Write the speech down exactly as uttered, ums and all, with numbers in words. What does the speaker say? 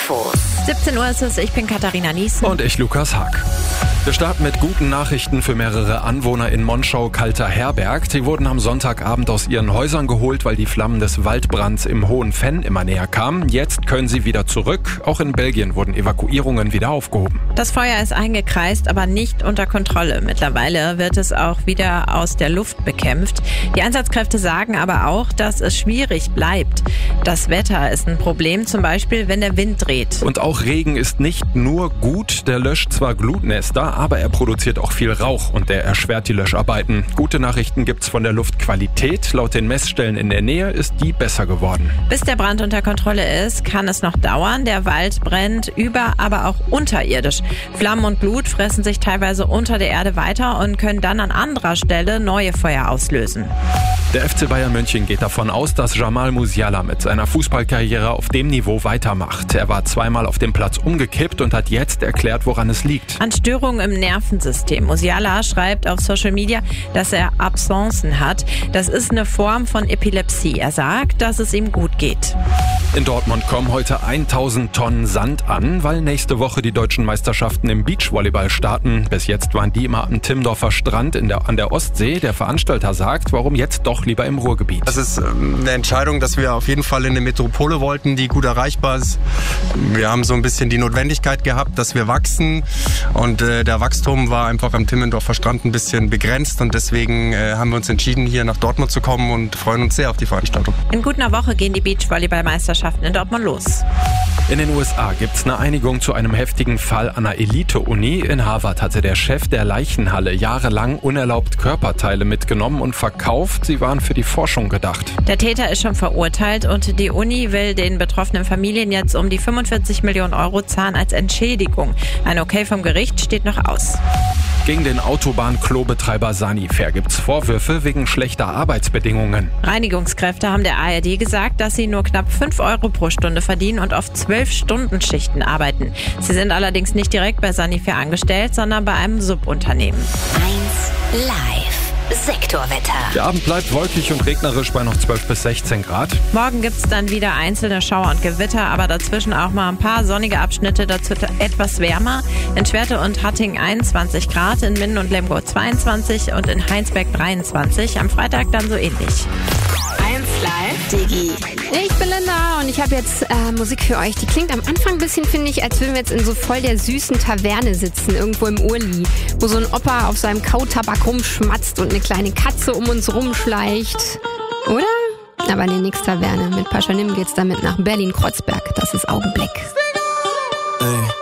Infos. siebzehn Uhr ist es, ich bin Katharina Niesen. Und ich Lukas Hack. Wir starten mit guten Nachrichten für mehrere Anwohner in Monschau-Kalter-Herberg. Die wurden am Sonntagabend aus ihren Häusern geholt, weil die Flammen des Waldbrands im Hohen Venn immer näher kamen. Jetzt können sie wieder zurück. Auch in Belgien wurden Evakuierungen wieder aufgehoben. Das Feuer ist eingekreist, aber nicht unter Kontrolle. Mittlerweile wird es auch wieder aus der Luft bekämpft. Die Einsatzkräfte sagen aber auch, dass es schwierig bleibt. Das Wetter ist ein Problem, zum Beispiel, wenn der Wind dreht. Und auch Regen ist nicht nur gut. Der löscht zwar Glutnester, aber er produziert auch viel Rauch und der erschwert die Löscharbeiten. Gute Nachrichten gibt's von der Luftqualität. Laut den Messstellen in der Nähe ist die besser geworden. Bis der Brand unter Kontrolle ist, kann es noch dauern. Der Wald brennt über, aber auch unterirdisch. Flammen und Glut fressen sich teilweise unter der Erde weiter und können dann an anderer Stelle neue Feuer auslösen. Der F C Bayern München geht davon aus, dass Jamal Musiala mit seiner Fußballkarriere auf dem Niveau weitermacht. Er war zweimal auf dem Platz umgekippt und hat jetzt erklärt, woran es liegt. An Störungen im Nervensystem. Musiala schreibt auf Social Media, dass er Absenzen hat. Das ist eine Form von Epilepsie. Er sagt, dass es ihm gut geht. In Dortmund kommen heute tausend Tonnen Sand an, weil nächste Woche die deutschen Meisterschaften im Beachvolleyball starten. Bis jetzt waren die immer am Timmendorfer Strand in der, an der Ostsee. Der Veranstalter sagt, warum jetzt doch lieber im Ruhrgebiet. Das ist eine Entscheidung, dass wir auf jeden Fall in eine Metropole wollten, die gut erreichbar ist. Wir haben so ein bisschen die Notwendigkeit gehabt, dass wir wachsen und äh, der Wachstum war einfach am Timmendorfer Strand ein bisschen begrenzt und deswegen äh, haben wir uns entschieden, hier nach Dortmund zu kommen und freuen uns sehr auf die Veranstaltung. In gut einer Woche gehen die Beachvolleyball-Meisterschaften in Dortmund los. In den U S A gibt es eine Einigung zu einem heftigen Fall an einer Elite-Uni. In Harvard hatte der Chef der Leichenhalle jahrelang unerlaubt Körperteile mitgenommen und verkauft. Sie waren für die Forschung gedacht. Der Täter ist schon verurteilt und die Uni will den betroffenen Familien jetzt um die fünfundvierzig Millionen Euro zahlen als Entschädigung. Ein Okay vom Gericht steht noch aus. Gegen den Autobahn-Klobetreiber Sanifair gibt es Vorwürfe wegen schlechter Arbeitsbedingungen. Reinigungskräfte haben der A R D gesagt, dass sie nur knapp fünf Euro pro Stunde verdienen und auf zwölf Stunden Schichten arbeiten. Sie sind allerdings nicht direkt bei Sanifair angestellt, sondern bei einem Subunternehmen. eins Live. Sektorwetter. Der Abend bleibt wolkig und regnerisch bei noch zwölf bis sechzehn Grad. Morgen gibt's dann wieder einzelne Schauer und Gewitter, aber dazwischen auch mal ein paar sonnige Abschnitte, dazu etwas wärmer. In Schwerte und Hattingen einundzwanzig Grad, in Minden und Lemgo zweiundzwanzig und in Heinsberg dreiundzwanzig. Am Freitag dann so ähnlich. eins Live. Digi. Ich bin Linda und ich habe jetzt äh, Musik für euch. Die klingt am Anfang ein bisschen, finde ich, als würden wir jetzt in so voll der süßen Taverne sitzen, irgendwo im Urli, wo so ein Opa auf seinem Kautabak rumschmatzt und eine kleine Katze um uns rumschleicht. Oder? Aber nee, nix Taverne. Mit Paschanim geht's damit nach Berlin-Kreuzberg. Das ist Augenblick. Ey.